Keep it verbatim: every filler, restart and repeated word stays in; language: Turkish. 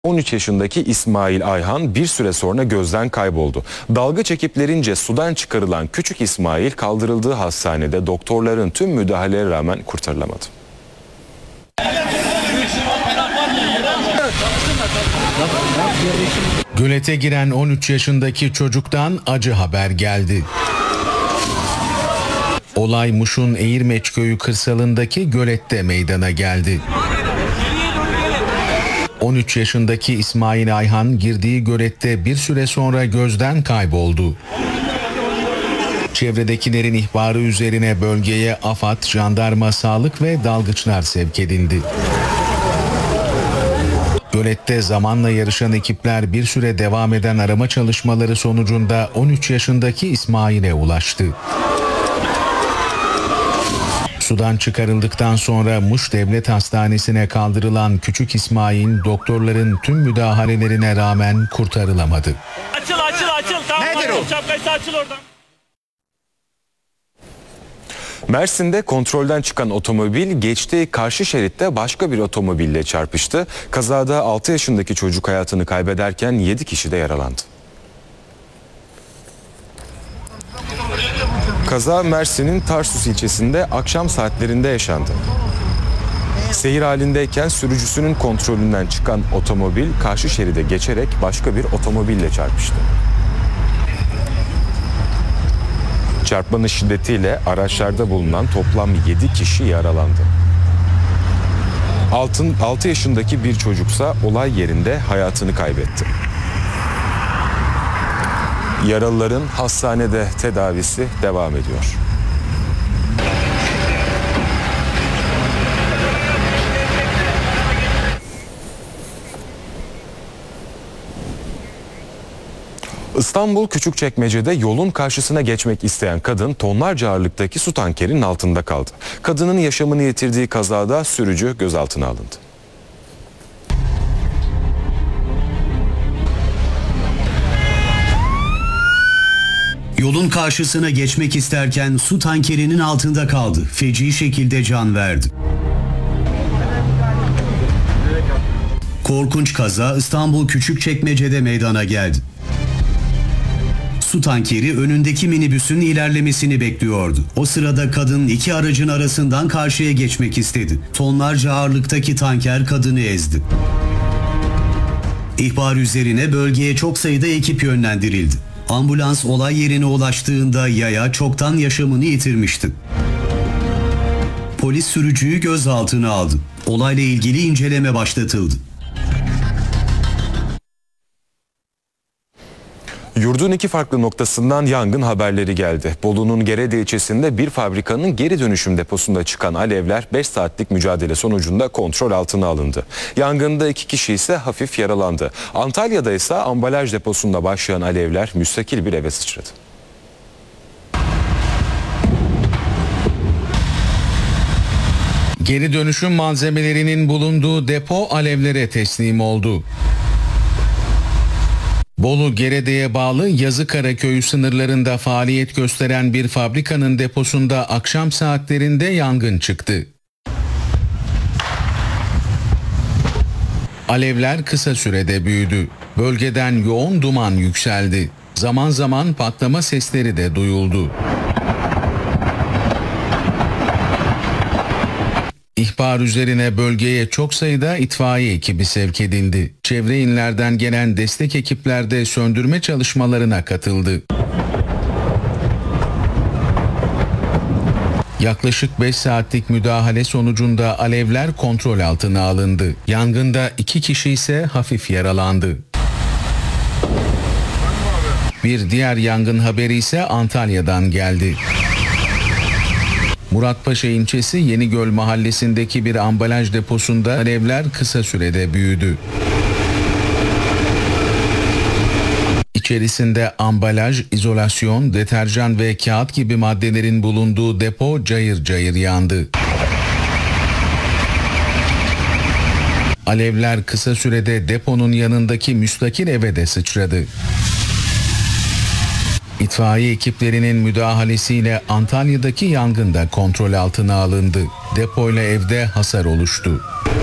on üç yaşındaki İsmail Ayhan bir süre sonra gözden kayboldu. Dalgıç ekiplerince sudan çıkarılan küçük İsmail kaldırıldığı hastanede doktorların tüm müdahalelere rağmen kurtarılamadı. Gölete giren on üç yaşındaki çocuktan acı haber geldi. Olay Muş'un Eğirmeç köyü kırsalındaki gölette meydana geldi. on üç yaşındaki İsmail Ayhan girdiği gölette bir süre sonra gözden kayboldu. Çevredekilerin ihbarı üzerine bölgeye AFAD, jandarma, sağlık ve dalgıçlar sevk edildi. Gölette zamanla yarışan ekipler bir süre devam eden arama çalışmaları sonucunda on üç yaşındaki İsmail'e ulaştı. Sudan çıkarıldıktan sonra Muş Devlet Hastanesi'ne kaldırılan küçük İsmail doktorların tüm müdahalelerine rağmen kurtarılamadı. Açıl açıl açıl. Tamam, nedir açıl, o? Şapkaysa açıl oradan. Mersin'de kontrolden çıkan otomobil geçtiği karşı şeritte başka bir otomobille çarpıştı. Kazada altı yaşındaki çocuk hayatını kaybederken yedi kişi de yaralandı. Kaza Mersin'in Tarsus ilçesinde akşam saatlerinde yaşandı. Seyir halindeyken sürücüsünün kontrolünden çıkan otomobil karşı şeride geçerek başka bir otomobille çarpıştı. Çarpmanın şiddetiyle araçlarda bulunan toplam yedi kişi yaralandı. altı yaşındaki bir çocuksa olay yerinde hayatını kaybetti. Yaralıların hastanede tedavisi devam ediyor. İstanbul Küçükçekmece'de yolun karşısına geçmek isteyen kadın tonlarca ağırlıktaki su tankerinin altında kaldı. Kadının yaşamını yitirdiği kazada sürücü gözaltına alındı. Yolun karşısına geçmek isterken su tankerinin altında kaldı. Feci şekilde can verdi. Korkunç kaza İstanbul Küçükçekmece'de meydana geldi. Su tankeri önündeki minibüsün ilerlemesini bekliyordu. O sırada kadın iki aracın arasından karşıya geçmek istedi. Tonlarca ağırlıktaki tanker kadını ezdi. İhbar üzerine bölgeye çok sayıda ekip yönlendirildi. Ambulans olay yerine ulaştığında yaya çoktan yaşamını yitirmişti. Polis sürücüyü gözaltına aldı. Olayla ilgili inceleme başlatıldı. Yurdun iki farklı noktasından yangın haberleri geldi. Bolu'nun Gerede ilçesinde bir fabrikanın geri dönüşüm deposunda çıkan alevler beş saatlik mücadele sonucunda kontrol altına alındı. Yangında iki kişi ise hafif yaralandı. Antalya'da ise ambalaj deposunda başlayan alevler müstakil bir eve sıçradı. Geri dönüşüm malzemelerinin bulunduğu depo alevlere teslim oldu. Bolu Gerede'ye bağlı Yazıkara köyü sınırlarında faaliyet gösteren bir fabrikanın deposunda akşam saatlerinde yangın çıktı. Alevler kısa sürede büyüdü. Bölgeden yoğun duman yükseldi. Zaman zaman patlama sesleri de duyuldu. İhbar üzerine bölgeye çok sayıda itfaiye ekibi sevk edildi. Çevre illerden gelen destek ekipler de söndürme çalışmalarına katıldı. Yaklaşık beş saatlik müdahale sonucunda alevler kontrol altına alındı. Yangında iki kişi ise hafif yaralandı. Bir diğer yangın haberi ise Antalya'dan geldi. Muratpaşa ilçesi Yenigöl mahallesindeki bir ambalaj deposunda alevler kısa sürede büyüdü. İçerisinde ambalaj, izolasyon, deterjan ve kağıt gibi maddelerin bulunduğu depo cayır cayır yandı. Alevler kısa sürede deponun yanındaki müstakil eve de sıçradı. İtfaiye ekiplerinin müdahalesiyle Antalya'daki yangın da kontrol altına alındı. Depoyla evde hasar oluştu.